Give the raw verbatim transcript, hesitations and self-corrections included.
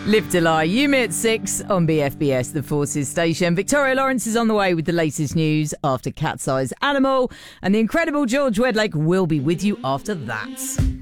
Live to Lie, Yumi at six on B F B S, the Forces station. Victoria Lawrence is on the way with the latest news after Cat's Eyes Animal, and the incredible George Wedlake will be with you after that.